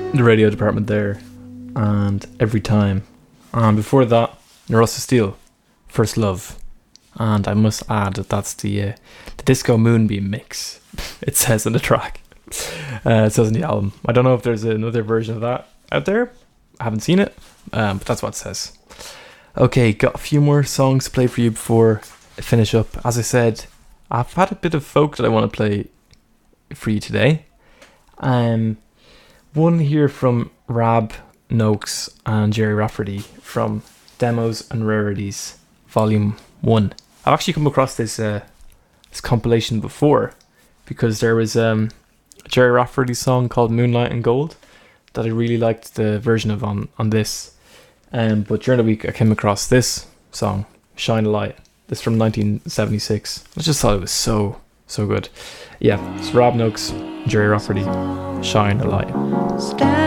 the radio department there, and Every Time. And before that, Narosa Steele, First Love. And I must add that that's the Disco Moonbeam mix. It says in the track. It says in the album. I don't know if there's another version of that out there. I haven't seen it, but that's what it says. Okay, got a few more songs to play for you before I finish up. As I said, I've had a bit of folk that I want to play for you today. One here from Rab Noakes and Jerry Rafferty from Demos and Rarities Volume 1. I've actually come across this compilation before because there was a Jerry Rafferty song called Moonlight and Gold that I really liked the version of on this. But during the week I came across this song, Shine a Light. This from 1976. I just thought it was so good. Yeah, it's Rob Noakes, Jerry Rafferty, Shine a Light.